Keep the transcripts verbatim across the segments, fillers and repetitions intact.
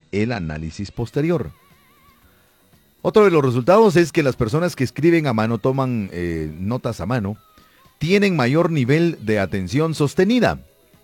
el análisis posterior. Otro de los resultados es que las personas que escriben a mano, toman eh, notas a mano, tienen mayor nivel de atención sostenida.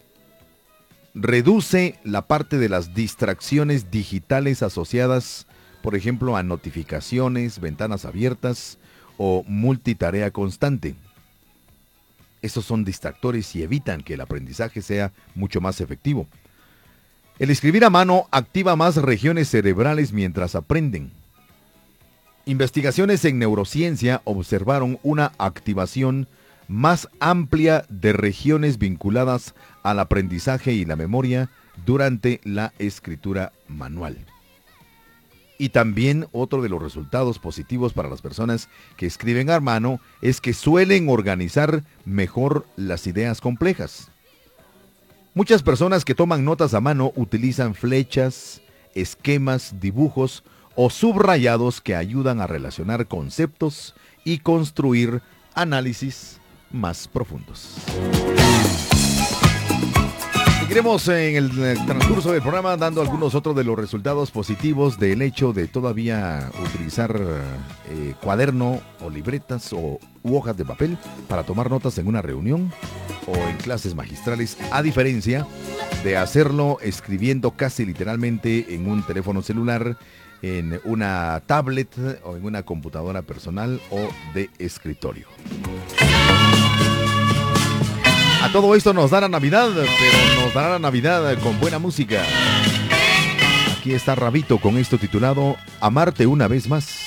Reduce la parte de las distracciones digitales asociadas, por ejemplo, a notificaciones, ventanas abiertas o multitarea constante. Estos son distractores y evitan que el aprendizaje sea mucho más efectivo. El escribir a mano activa más regiones cerebrales mientras aprenden. Investigaciones en neurociencia observaron una activación más amplia de regiones vinculadas al aprendizaje y la memoria durante la escritura manual. Y también otro de los resultados positivos para las personas que escriben a mano es que suelen organizar mejor las ideas complejas. Muchas personas que toman notas a mano utilizan flechas, esquemas, dibujos o subrayados que ayudan a relacionar conceptos y construir análisis más profundos. Seguiremos en el transcurso del programa dando algunos otros de los resultados positivos del hecho de todavía utilizar eh, cuaderno o libretas o u hojas de papel para tomar notas en una reunión o en clases magistrales, a diferencia de hacerlo escribiendo casi literalmente en un teléfono celular, en una tablet o en una computadora personal o de escritorio. A todo esto nos dará Navidad, pero nos dará la Navidad con buena música. Aquí está Rabito con esto titulado Amarte una vez más.